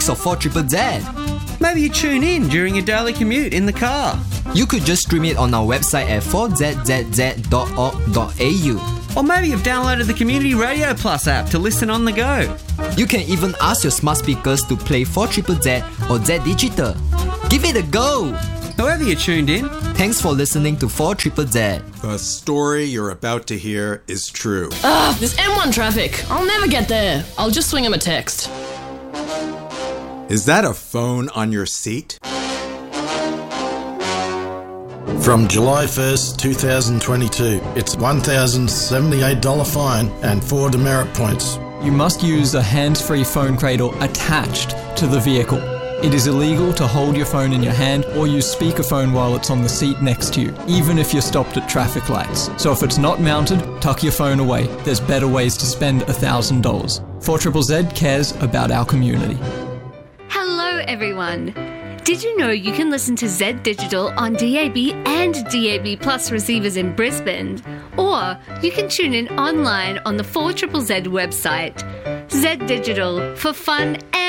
of 4ZZZ. Maybe you tune in during your daily commute in the car. You could just stream it on our website at 4zzz.org.au. Or maybe you've downloaded the Community Radio Plus app to listen on the go. You can even ask your smart speakers to play 4ZZZ or Z Digital. Give it a go! However you tuned in, thanks for listening to 4ZZZ. The story you're about to hear is true. This M1 traffic. I'll never get there. I'll just swing him a text. Is that a phone on your seat? From July 1st, 2022, it's $1,078 fine and 4 demerit points. You must use a hands-free phone cradle attached to the vehicle. It is illegal to hold your phone in your hand or use speakerphone while it's on the seat next to you, even if you're stopped at traffic lights. So if it's not mounted, tuck your phone away. There's better ways to spend $1,000. 4ZZZ cares about our community. Hello everyone. Did you know you can listen to Z Digital on DAB and DAB Plus receivers in Brisbane? Or you can tune in online on the 4ZZZ website. Z Digital, for fun